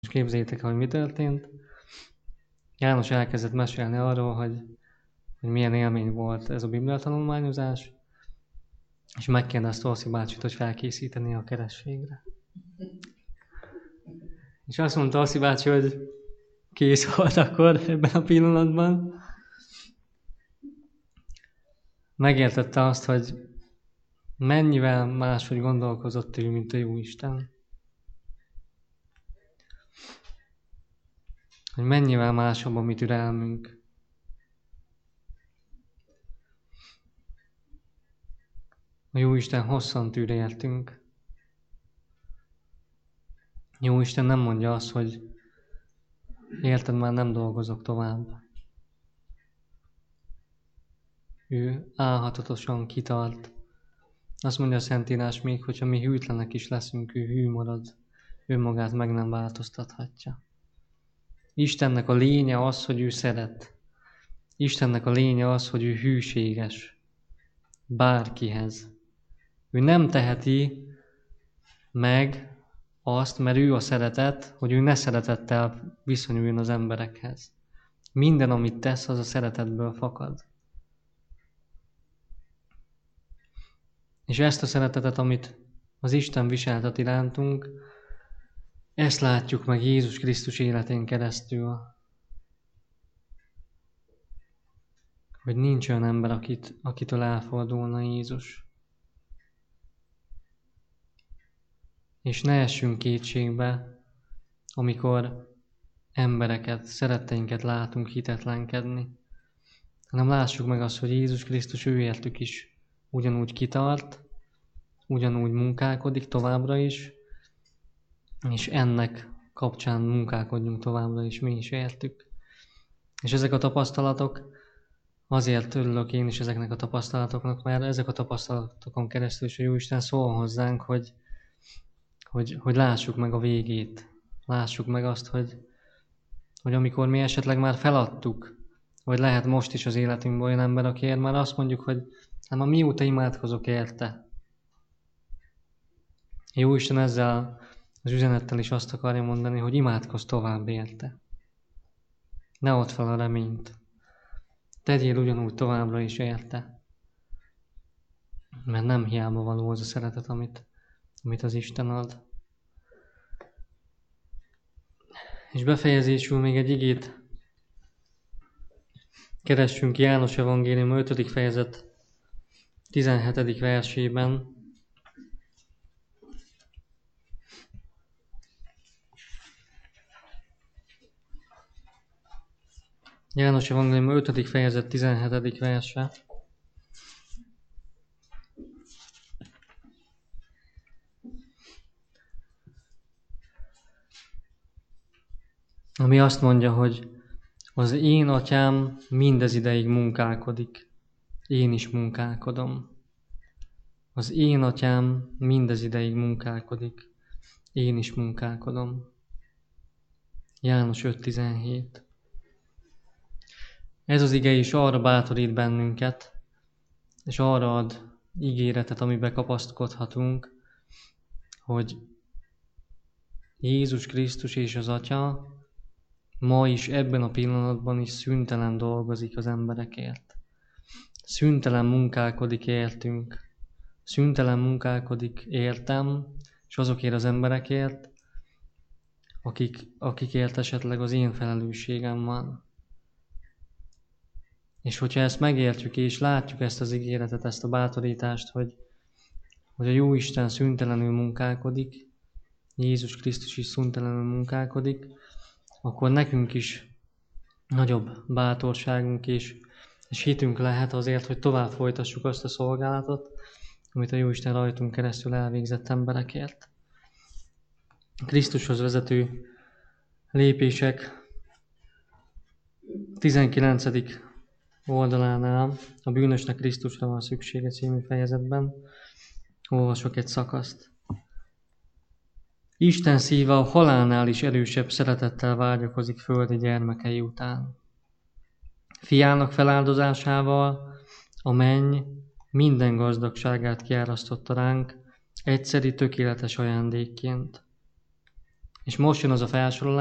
És képzeljétek el, hogy mi történt. János elkezdett mesélni arról, hogy milyen élmény volt ez a bibliatanulmányozás, és megkérdezte Orsi bácsit, hogy felkészíteni a kerességre. És azt mondta Orsi bácsi, hogy kész volt akkor ebben a pillanatban. Megértette azt, hogy mennyivel máshogy gondolkozott ő, mint a Jóisten. Hogy mennyivel másabb a mi türelmünk. A Jóisten hosszan tűr értünk. Jóisten nem mondja azt, hogy érted, már nem dolgozok tovább. Ő álhatatosan kitart. Azt mondja a Szentírás még, hogyha mi hűtlenek is leszünk, ő hű marad. Önmagát meg nem változtathatja. Istennek a lénye az, hogy ő szeret. Istennek a lénye az, hogy ő hűséges. Bárkihez. Ő nem teheti meg azt, mert ő a szeretet, hogy ő ne szeretettel viszonyuljon az emberekhez. Minden, amit tesz, az a szeretetből fakad. És ezt a szeretetet, amit az Isten viseltet irántunk, ezt látjuk meg Jézus Krisztus életén keresztül. Hogy nincs olyan ember, akitől elfordulna Jézus. És ne essünk kétségbe, amikor embereket, szeretteinket látunk hitetlenkedni, hanem lássuk meg azt, hogy Jézus Krisztus őértük is ugyanúgy kitart, ugyanúgy munkálkodik továbbra is, és ennek kapcsán munkálkodjunk továbbra is, mi is értük. És ezek a tapasztalatok, azért örülök én is ezeknek a tapasztalatoknak, mert ezek a tapasztalatokon keresztül is a Jóisten szól hozzánk, hogy lássuk meg a végét. Lássuk meg azt, hogy amikor mi esetleg már feladtuk, vagy lehet most is az életünkben olyan ember, akiért már azt mondjuk, hogy hát ma mióta imádkozok érte. Jóisten ezzel az üzenettel is azt akarja mondani, hogy imádkozz tovább érte. Ne add fel a reményt. Tegyél ugyanúgy továbbra is érte. Mert nem hiába való az a szeretet, amit az Isten ad. És befejezésül még egy igét keressünk János Evangélium 5. fejezet 17. versében. János Evangélium 5. fejezet 17. verse. Ami azt mondja, hogy az én atyám mindez ideig munkálkodik, én is munkálkodom. Az én atyám mindez ideig munkálkodik, én is munkálkodom. János 5.17. Ez az ige is arra bátorít bennünket, és arra ad ígéretet, amiben kapaszkodhatunk, hogy Jézus Krisztus és az Atya ma is ebben a pillanatban is szüntelen dolgozik az emberekért. Szüntelen munkálkodik értünk. Szüntelen munkálkodik értem, és azokért az emberekért, akikért esetleg az én felelősségem van. És hogyha ezt megértjük és látjuk ezt az ígéretet, ezt a bátorítást, hogy a Jóisten szüntelenül munkálkodik, Jézus Krisztus is szüntelenül munkálkodik, akkor nekünk is nagyobb bátorságunk és hitünk lehet azért, hogy tovább folytassuk azt a szolgálatot, amit a Jóisten rajtunk keresztül elvégzett emberekért. Krisztushoz vezető lépések 19. oldalánál a bűnösnek Krisztusra van szüksége című fejezetben olvasok egy szakaszt. Isten szíve a halálnál is erősebb szeretettel vágyakozik földi gyermekei után. Fiának feláldozásával a menny minden gazdagságát kiárasztotta ránk egyszeri tökéletes ajándékként. És most jön az a felsorolás,